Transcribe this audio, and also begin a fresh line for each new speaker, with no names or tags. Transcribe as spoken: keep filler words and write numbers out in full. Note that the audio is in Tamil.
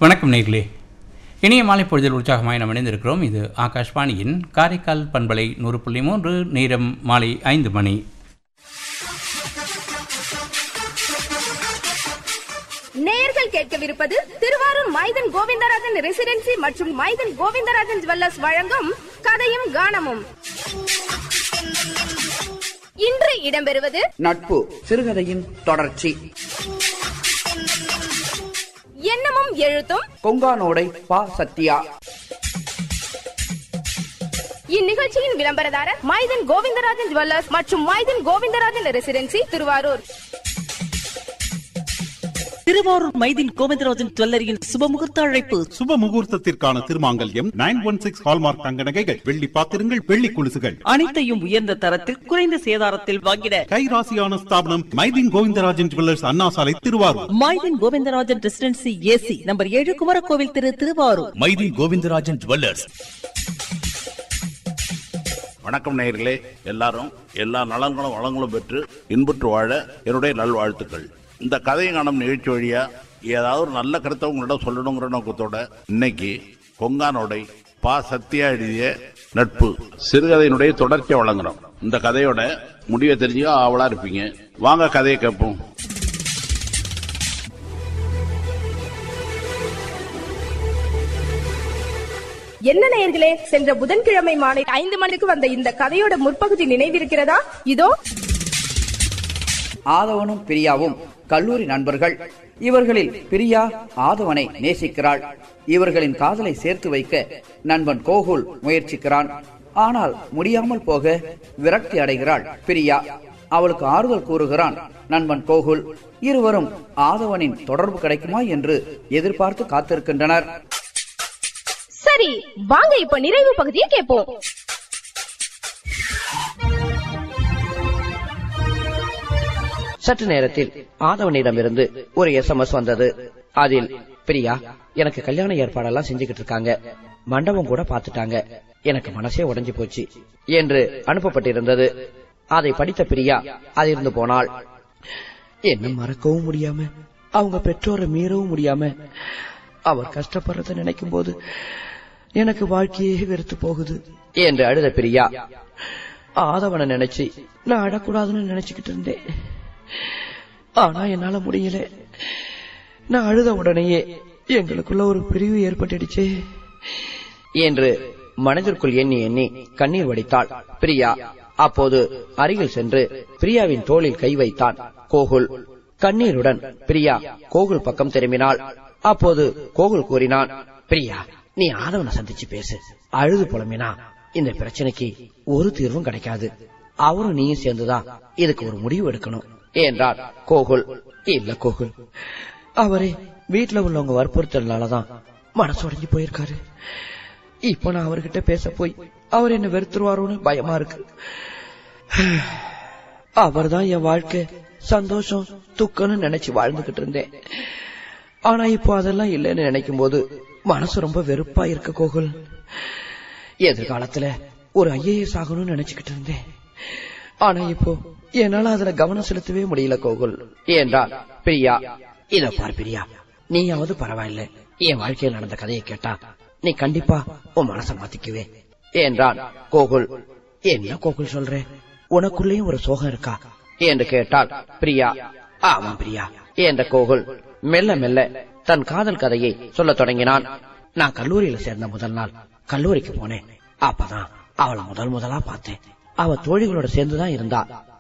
வணக்கம் நேயர்களே. இனிய மாலை பொழுதில் உற்சாகமாய் நாம் இணைந்திருக்கிறோம். இது ஆகாஷ்வாணியின் காரைக்கால் பண்பலை நூறு புள்ளி மூன்று. நேரம் மாலை ஐந்து மணி.
நேயர்கள் கேட்கவிருப்பது திருவாரூர் மைதன் கோவிந்தராஜன் ரெசிடென்சி மற்றும் மைதன் கோவிந்தராஜன் ஜுவல்லர்ஸ் வழங்கும் கதையும் கானமும். இன்று இடம்பெறுவது
நட்பு சிறுகதையின் தொடர்ச்சி.
எண்ணமும் எழுத்தும்
கொங்கானோடை பா சத்யா.
இந்நிகழ்ச்சியின் விளம்பரதாரர் மைதன் கோவிந்தராஜன் ஜுவல்லர்ஸ் மற்றும் மைதன் கோவிந்தராஜன் ரெசிடென்சி திருவாரூர்.
திருவாரூர் மைதீன் கோவிந்தராஜன் ஜுவல்லரியின் சுபமுகூர்த்த அழைப்பு.
சுப முகூர்த்தத்திற்கான திருமாங்கல்யம் நைன் ஒன் சிக்ஸ் ஹால்மார்க் தங்க நகைகள், வெள்ளி பாத்திரங்கள், வெள்ளி குலுசுகள்
அனைத்தையும் உயர்ந்த தரத்தில் குறைந்த சேதாரத்தில் வாங்கிட
கைராசியான ஸ்தாபனம் மைதீன் கோவிந்தராஜன் ஜுவல்லர்ஸ், அண்ணா சாலை, Thiruvarur.
Maideen Govindarajan residency AC number ஏழு, குமரகோவில் திரு, திருவாரூர்.
மைதீன் கோவிந்தராஜன் ஜுவல்லர்ஸ்.
வணக்கம் நேயர்களே, எல்லாரும் எல்லா நலங்களும் வளங்களும் பெற்று இன்புற்று வாழ என்னுடைய நல்வாழ்த்துக்கள். இந்த கதையை காணும் நிகழ்ச்சி வழியா ஏதாவது ஒரு நல்ல கருத்தை உங்களிடம் சொல்லணுங்கிற நோக்கத்தோட இன்னைக்கு கொங்கானோடை பா சத்யா எழுதிய நட்பு சிறுகதையினுடைய தொடர்ச்சியை வழங்குறோம். இந்த கதையோட முடிவை தெரிஞ்சுக்க ஆவலா இருப்பீங்க. வாங்க கதையை கேட்போம்.
என்ன நேயர்களே, சென்ற புதன்கிழமை மாலை ஐந்து மணிக்கு வந்த இந்த கதையோட முற்பகுதி நினைவிருக்கிறதா? இதோ.
ஆதவனும் பிரியாவும் கல்லூரி நண்பர்கள். இவர்களில் பிரியா ஆதவனை நேசிக்கிறாள். இவர்களின் காதலை சேர்த்து வைக்க நண்பன் கோகுல் முயற்சிக்கிறான். ஆனால் முடியாமல் போக விரக்தி அடைகிறாள் பிரியா. அவளுக்கு ஆறுதல் கூறுகிறான் நண்பன் கோகுல். இருவரும் ஆதவனின் தொடர்பு கிடைக்குமா என்று எதிர்பார்த்து காத்திருக்கின்றனர்.
சரி, வாங்க இப்ப நிறைவு பகுதியை கேட்போம்.
சற்று நேரத்தில் ஆதவனிடமிருந்து ஒரு எஸ் எம் எஸ் வந்தது. அதில், பிரியா, எனக்கு கல்யாண ஏற்பாடெல்லாம் செஞ்சுக்கிட்டு இருக்காங்க, மண்டபம் கூட பாத்துட்டாங்க, எனக்கு மனசே உடைஞ்சு போச்சு என்று அனுப்பப்பட்டிருந்தது. அதை படித்த பிரியா அதிர்ந்து போனாள். என்ன மறக்கவும் முடியாம, அவங்க பெற்றோரை மீறவும் முடியாம அவர் கஷ்டப்படுறத நினைக்கும் போது எனக்கு வாழ்க்கையே வெறுத்து போகுது என்று அழுத பிரியா, ஆதவனை நினைச்சு நான் அழக்கூடாதுன்னு நினைச்சுக்கிட்டு இருந்தேன். ஆனா என்னால முடியல. நான் அழுத உடனேயே எங்களுக்குள்ள ஒரு பிரிவு ஏற்பட்டுடுச்சே என்று மனதிற்குள் எண்ணி எண்ணி கண்ணீர் வடித்தாள் பிரியா. அப்போது அருகில் சென்று பிரியாவின் தோளில் கை வைத்தான் கோகுல். கண்ணீருடன் பிரியா கோகுல் பக்கம் திரும்பினாள். அப்போது கோகுல் கூறினான், பிரியா, நீ ஆதவனை சந்திச்சு பேசு. அழுது புலம்பினா இந்த பிரச்சனைக்கு ஒரு தீர்வும் கிடைக்காது. அவரும் நீயும் சேர்ந்துதான் இதுக்கு ஒரு முடிவு எடுக்கணும் என்றார் கோகுல். இல்ல கோகுல், அவரே வீட்டுல உள்ளவங்க வற்புறுத்தல்னாலதான் மனசு உடைஞ்சு போயிருக்காரு. இப்ப நான் அவர்கிட்ட பேச போய் அவர் என்ன வெறுத்துருவாரோன்னு பயமா இருக்கு. அவர் தான் என் வாழ்க்கை சந்தோஷம் துக்கம்னு நினைச்சு வாழ்ந்துகிட்டு இருந்தேன். ஆனா இப்போ அதெல்லாம் இல்லைன்னு நினைக்கும் போது மனசு ரொம்ப வெறுப்பா இருக்கு கோகுல். எதிர்காலத்துல ஒரு ஐஏஎஸ் ஆகணும்னு நினைச்சுக்கிட்டு இருந்தேன். ஆனா இப்போ என்னால அதுல கவனம் செலுத்தவே முடியல கோகுல் என்றார் பிரியா. இத பார் பிரியா, நீயாவது பரவாயில்ல, என் வாழ்க்கையில் நடந்த கதையை கேட்டா நீ கண்டிப்பா உன் மனசை மாத்திக்குவே என்றான் கோகுல். என்ன கோகுல் சொல்ற, உனக்குள்ளேயும் ஒரு சோகம் இருக்கா என்று கேட்டாள் பிரியா. ஆமா பிரியா என்ற கோகுல் மெல்ல மெல்ல தன் காதல் கதையை சொல்ல தொடங்கினான். நான் கல்லூரியில சேர்ந்த முதல் நாள் கல்லூரிக்கு போனேன். அப்பதான் அவளை முதல் முதலா பார்த்தேன். அவ தோழிகளோட சேர்ந்துதான் இருந்தா.